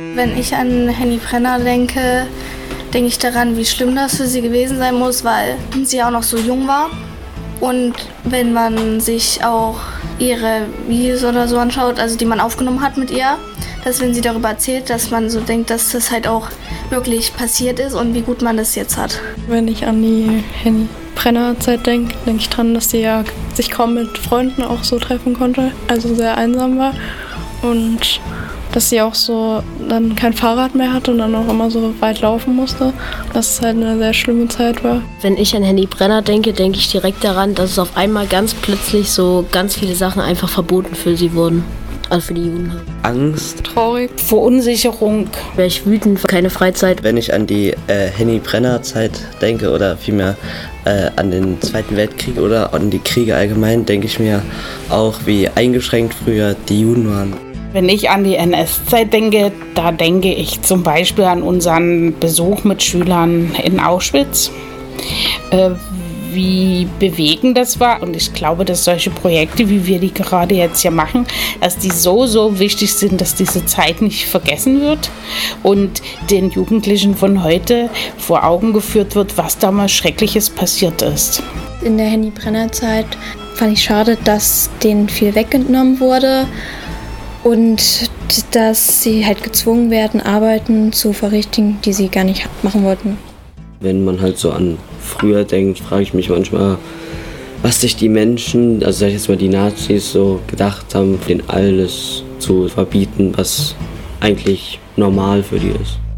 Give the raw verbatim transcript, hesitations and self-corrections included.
Wenn ich an Henny Brenner denke, denke ich daran, wie schlimm das für sie gewesen sein muss, weil sie auch noch so jung war. Und wenn man sich auch ihre Videos oder so anschaut, also die man aufgenommen hat mit ihr, dass wenn sie darüber erzählt, dass man so denkt, dass das halt auch wirklich passiert ist und wie gut man das jetzt hat. Wenn ich an die Henny Brenner Zeit denke, denke ich dran, dass sie ja sich kaum mit Freunden auch so treffen konnte, also sehr einsam war und dass sie auch so dann kein Fahrrad mehr hatte und dann auch immer so weit laufen musste, dass es halt eine sehr schlimme Zeit war. Wenn ich an Henny Brenner denke, denke ich direkt daran, dass es auf einmal ganz plötzlich so ganz viele Sachen einfach verboten für sie wurden. Also für die Jugend. Angst. Traurig. Verunsicherung. Wäre ich wütend, keine Freizeit. Wenn ich an die äh, Henny Brenner Zeit denke oder vielmehr äh, an den Zweiten Weltkrieg oder an die Kriege allgemein, denke ich mir auch, wie eingeschränkt früher die Juden waren. Wenn ich an die N S-Zeit denke, da denke ich zum Beispiel an unseren Besuch mit Schülern in Auschwitz. Äh, wie bewegend das war. Und ich glaube, dass solche Projekte, wie wir die gerade jetzt hier machen, dass die so, so wichtig sind, dass diese Zeit nicht vergessen wird und den Jugendlichen von heute vor Augen geführt wird, was damals Schreckliches passiert ist. In der Henny Brenner Zeit fand ich schade, dass denen viel weggenommen wurde und dass sie halt gezwungen werden, Arbeiten zu verrichten, die sie gar nicht machen wollten. Wenn man halt so an früher denkt, frage ich mich manchmal, was sich die Menschen, also sag ich jetzt mal die Nazis, so gedacht haben, denen alles zu verbieten, was eigentlich normal für die ist.